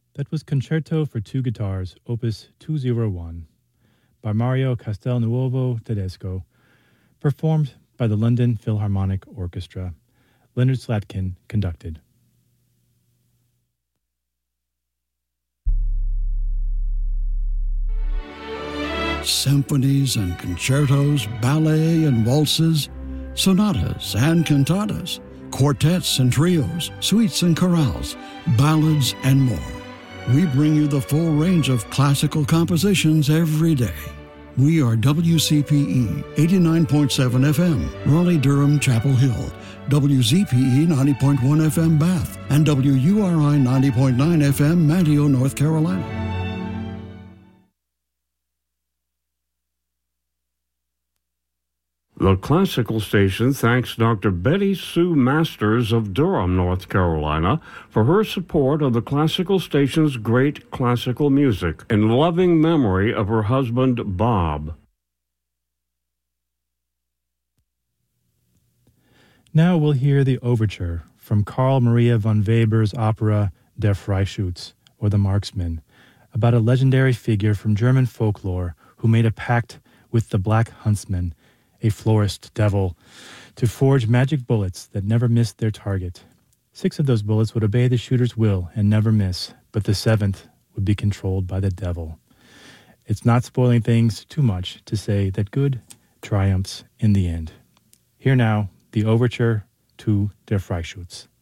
That was Concerto for Two Guitars, Opus 201, by Mario Castelnuovo Tedesco, performed by the London Philharmonic Orchestra. Leonard Slatkin conducted. Symphonies and concertos, ballet and waltzes, sonatas and cantatas, quartets and trios, suites and chorales, ballads and more. We bring you the full range of classical compositions every day. We are WCPE 89.7 FM, Raleigh-Durham, Chapel Hill, WZPE 90.1 FM, Bath, and WURI 90.9 FM, Manteo, North Carolina. The Classical Station thanks Dr. Betty Sue Masters of Durham, North Carolina, for her support of the Classical Station's great classical music in loving memory of her husband, Bob. Now we'll hear the overture from Carl Maria von Weber's opera Der Freischütz, or The Marksman, about a legendary figure from German folklore who made a pact with the Black Huntsman, a florist devil, to forge magic bullets that never missed their target. 6 of those bullets would obey the shooter's will and never miss, but the 7th would be controlled by the devil. It's not spoiling things too much to say that good triumphs in the end. Here now, the overture to Der Freischütz.